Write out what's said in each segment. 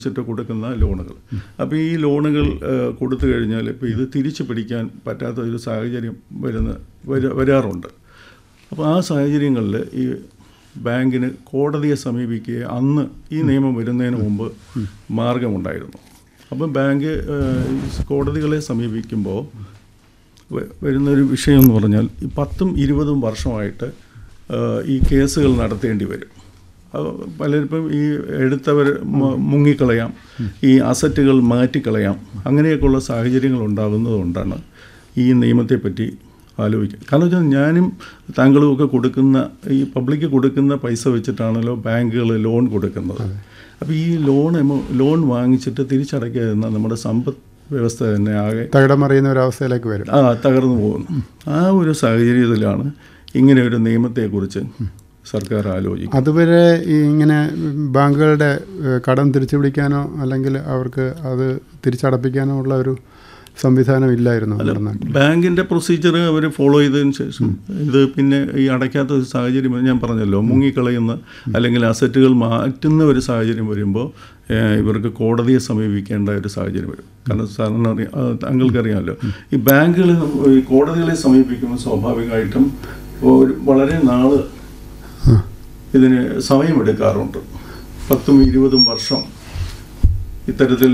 ിട്ട് കൊടുക്കുന്ന ലോണുകൾ. അപ്പോൾ ഈ ലോണുകൾ കൊടുത്തു കഴിഞ്ഞാൽ ഇപ്പോൾ ഇത് തിരിച്ചു പിടിക്കാൻ പറ്റാത്ത ഒരു സാഹചര്യം വരാറുണ്ട്. അപ്പോൾ ആ സാഹചര്യങ്ങളിൽ ഈ ബാങ്കിന് കോടതിയെ സമീപിക്കുക അന്ന് ഈ നിയമം വരുന്നതിന് മുമ്പ് മാർഗമുണ്ടായിരുന്നു. അപ്പം ബാങ്ക് കോടതികളെ സമീപിക്കുമ്പോൾ വരുന്നൊരു വിഷയം എന്ന് പറഞ്ഞാൽ ഈ 10-20 വർഷമായിട്ട് ഈ കേസുകൾ നടത്തേണ്ടി വരും. പലർക്കും ഈ എടുത്തവർ മുങ്ങിക്കളയാം, ഈ അസറ്റുകൾ മാറ്റിക്കളയാം, അങ്ങനെയൊക്കെയുള്ള സാഹചര്യങ്ങൾ ഉണ്ടാകുന്നതുകൊണ്ടാണ് ഈ നിയമത്തെപ്പറ്റി ആലോചിക്കുക. കാരണം വെച്ചാൽ ഞാനും താങ്കളുമൊക്കെ കൊടുക്കുന്ന ഈ പബ്ലിക്ക് കൊടുക്കുന്ന പൈസ വെച്ചിട്ടാണല്ലോ ബാങ്കുകൾ ലോൺ കൊടുക്കുന്നത്. അപ്പോൾ ഈ ലോൺ വാങ്ങിച്ചിട്ട് തിരിച്ചടയ്ക്കാതിരുന്ന നമ്മുടെ സമ്പദ് വ്യവസ്ഥ തന്നെ ആകെ തകിടമറിയുന്ന ഒരവസ്ഥയിലേക്ക് വരും, തകർന്നു പോകുന്നു. ആ ഒരു സാഹചര്യത്തിലാണ് ഇങ്ങനെ ഒരു നിയമത്തെക്കുറിച്ച് സർക്കാർ ആലോചിക്കും. അതുവരെ ഈ ഇങ്ങനെ ബാങ്കുകളുടെ കടം തിരിച്ചു പിടിക്കാനോ അല്ലെങ്കിൽ അവർക്ക് അത് തിരിച്ചടപ്പിക്കാനോ ഉള്ള ഒരു സംവിധാനം ഇല്ലായിരുന്നു. ബാങ്കിൻ്റെ പ്രൊസീജിയർ അവർ ഫോളോ ചെയ്തതിന് ശേഷം ഇത് പിന്നെ ഈ അടയ്ക്കാത്ത ഒരു സാഹചര്യം ഞാൻ പറഞ്ഞല്ലോ, മുങ്ങിക്കളയുന്ന അല്ലെങ്കിൽ അസറ്റുകൾ മാറ്റുന്ന ഒരു സാഹചര്യം വരുമ്പോൾ ഇവർക്ക് കോടതിയെ സമീപിക്കേണ്ട ഒരു സാഹചര്യം വരും. കാരണം സാറിന് താങ്കൾക്കറിയാമല്ലോ, ഈ ബാങ്കുകൾ ഈ കോടതികളെ സമീപിക്കുമ്പോൾ സ്വാഭാവികമായിട്ടും വളരെ നാൾ ഇതിന് സമയമെടുക്കാറുണ്ട്. 10-20 വർഷം ഇത്തരത്തിൽ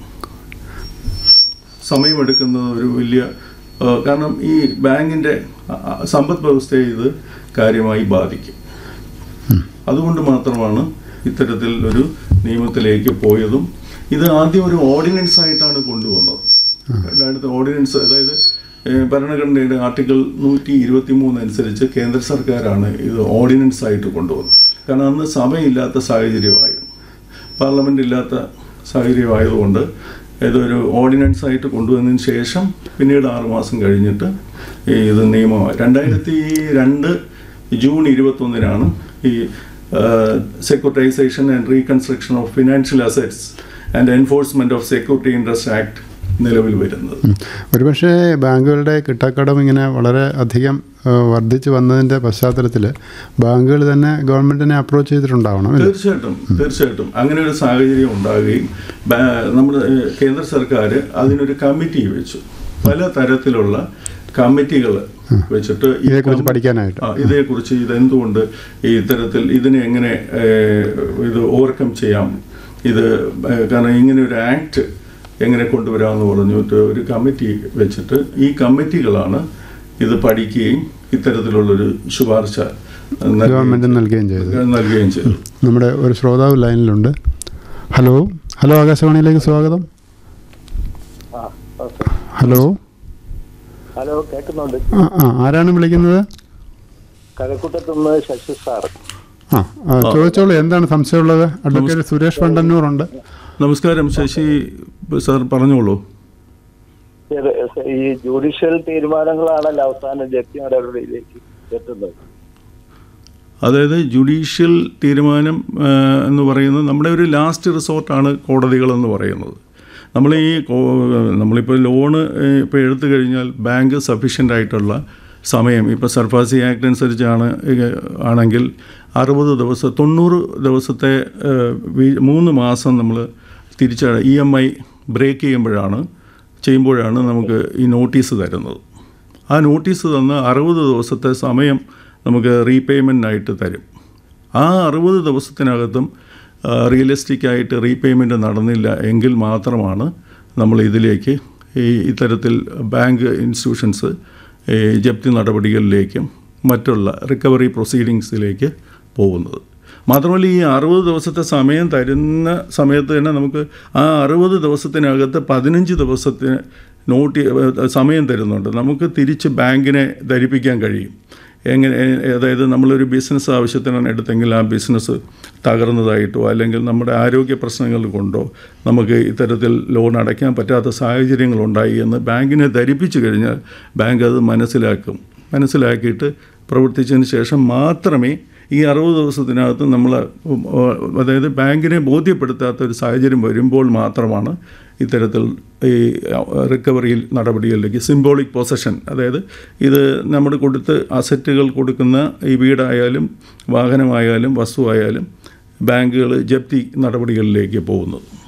സമയമെടുക്കുന്നത് ഒരു വലിയ കാരണം ഈ ബാങ്കിൻ്റെ സമ്പദ് വ്യവസ്ഥയെ ഇത് കാര്യമായി ബാധിക്കും. അതുകൊണ്ട് മാത്രമാണ് ഇത്തരത്തിൽ ഒരു നിയമത്തിലേക്ക് പോയതും. ഇത് ആദ്യം ഒരു ഓർഡിനൻസ് ആയിട്ടാണ് കൊണ്ടുവന്നത്. രണ്ടാമത്തെ ഓർഡിനൻസ്, അതായത് ഭരണഘടനയുടെ ആർട്ടിക്കിൾ 123 അനുസരിച്ച് കേന്ദ്ര സർക്കാരാണ് ഇത് ഓർഡിനൻസ് ആയിട്ട് കൊണ്ടുവന്നത്. കാരണം അന്ന് സഭയില്ലാത്ത സാഹചര്യമായിരുന്നു, പാർലമെൻ്റ് ഇല്ലാത്ത സാഹചര്യമായതുകൊണ്ട് ഇതൊരു ഓർഡിനൻസ് ആയിട്ട് കൊണ്ടുവന്നതിന് ശേഷം പിന്നീട് 6 മാസം കഴിഞ്ഞിട്ട് ഇത് നിയമമായി. 2002 ജൂൺ 21 ഈ securitisation and reconstruction of financial assets and enforcement of security interest act നിലവിൽ വരുന്നത്. ഒരുപക്ഷെ ബാങ്കുകളുടെ കിട്ടാക്കടം ഇങ്ങനെ വളരെ അധികം വർദ്ധിച്ചു വന്നതിൻ്റെ പശ്ചാത്തലത്തിൽ ബാങ്കുകൾ തന്നെ ഗവൺമെൻറ്റിനെ അപ്രോച്ച് ചെയ്തിട്ടുണ്ടാവണം. തീർച്ചയായിട്ടും അങ്ങനെ ഒരു സാഹചര്യം ഉണ്ടാകുകയും നമ്മുടെ കേന്ദ്ര സർക്കാർ അതിനൊരു കമ്മിറ്റി വെച്ചു. പല തരത്തിലുള്ള കമ്മിറ്റികൾ വെച്ചിട്ട് ഇതേക്കുറിച്ച് പഠിക്കാനായിട്ട് ഇതേക്കുറിച്ച് ഇതെന്തുകൊണ്ട് ഇത്തരത്തിൽ ഇതിനെ എങ്ങനെ ഇത് ഓവർകം ചെയ്യാം, ഇത് കാരണം ഇങ്ങനെ ഒരു ആക്ട് എങ്ങനെ കൊണ്ടുവരാമെന്ന് പറഞ്ഞിട്ട് ഒരു കമ്മിറ്റി വെച്ചിട്ട് ഈ കമ്മിറ്റികളാണ് ഇത് പഠിക്കുകയും ഇത്തരത്തിലുള്ളൊരു ശുപാർശ ഗവൺമെൻറ് നൽകുകയും ചെയ്തു. നമ്മുടെ ഒരു ശ്രോതാവ് ലൈനിലുണ്ട്. ഹലോ ആകാശവാണിയിലേക്ക് സ്വാഗതം. ഹലോ കേൾക്കുന്നുണ്ട്. ആരാണ് വിളിക്കുന്നത്? കഴക്കൂട്ടത്തുനിന്ന് ശശി സാർ. ചോദിച്ചോളൂ, എന്താണ് സംശയമുള്ളത്? അഡ്വക്കേറ്റ് സുരേഷ് വണ്ടന്നൂറുണ്ട്. നമസ്കാരം ശശി സാർ, പറഞ്ഞോളൂ. ഈ ജുഡീഷ്യൽ തീരുമാനങ്ങളാണല്ലോ അവസാനം ജപ്തി നടപടിയിലേക്ക് എത്തുന്നത്. അതായത് ജുഡീഷ്യൽ തീരുമാനം എന്ന് പറയുന്നത് നമ്മുടെ ഒരു ലാസ്റ്റ് റിസോർട്ടാണ് കോടതികളെന്ന് പറയുന്നത്. നമ്മളിപ്പോൾ ലോണ് ഇപ്പോൾ എടുത്തു കഴിഞ്ഞാൽ ബാങ്ക് സഫീഷ്യൻ്റ് ആയിട്ടുള്ള സമയം ഇപ്പോൾ സർഫാസി ആക്ട് അനുസരിച്ചാണ് ആണെങ്കിൽ 60 ദിവസം 90 ദിവസത്തെ 3 മാസം നമ്മൾ EMI ബ്രേക്ക് ചെയ്യുമ്പോഴാണ് നമുക്ക് ഈ നോട്ടീസ് തരുന്നത്. ആ നോട്ടീസ് തന്ന് 60 ദിവസത്തെ സമയം നമുക്ക് റീപേയ്മെൻറ്റിനായിട്ട് തരും. ആ 60 ദിവസത്തിനകത്തും റിയലിസ്റ്റിക്കായിട്ട് റീപേയ്മെൻറ്റ് നടന്നില്ല എങ്കിൽ മാത്രമാണ് നമ്മൾ ഇതിലേക്ക് ഇത്തരത്തിൽ ബാങ്ക് ഇൻസ്റ്റിറ്റ്യൂഷൻസ് ജപ്തി നടപടികളിലേക്കും മറ്റുള്ള റിക്കവറി പ്രൊസീഡിങ്സിലേക്ക് പോകുന്നത്. മാത്രമല്ല ഈ 60 ദിവസത്തെ സമയം തരുന്ന സമയത്ത് തന്നെ നമുക്ക് ആ 60 ദിവസത്തിനകത്ത് 15 ദിവസത്തിന് സമയം തരുന്നുണ്ട്. നമുക്ക് തിരിച്ച് ബാങ്കിനെ ധരിപ്പിക്കാൻ കഴിയും. അതായത് നമ്മളൊരു ബിസിനസ് ആവശ്യത്തിനാണ് എടുത്തെങ്കിൽ ആ ബിസിനസ് തകർന്നതായിട്ടോ അല്ലെങ്കിൽ നമ്മുടെ ആരോഗ്യ പ്രശ്നങ്ങൾ കൊണ്ടോ നമുക്ക് ഇത്തരത്തിൽ ലോൺ അടയ്ക്കാൻ പറ്റാത്ത സാഹചര്യങ്ങളുണ്ടായി എന്ന് ബാങ്കിനെ ധരിപ്പിച്ചു കഴിഞ്ഞാൽ ബാങ്ക് അത് മനസ്സിലാക്കിയിട്ട് പ്രവർത്തിച്ചതിന് ശേഷം മാത്രമേ ഈ 60 ദിവസത്തിനകത്ത് അതായത് ബാങ്കിനെ ബോധ്യപ്പെടുത്താത്ത ഒരു സാഹചര്യം വരുമ്പോൾ മാത്രമാണ് ഇത്തരത്തിൽ ഈ റിക്കവറിയിൽ നടപടികളിലേക്ക് സിംബോളിക് പൊസഷൻ, അതായത് ഇത് നമ്മൾ അസറ്റുകൾ കൊടുക്കുന്ന ഈ വീടായാലും വാഹനമായാലും വസ്തുവായാലും ബാങ്കുകൾ ജപ്തി നടപടികളിലേക്ക് പോകുന്നത്.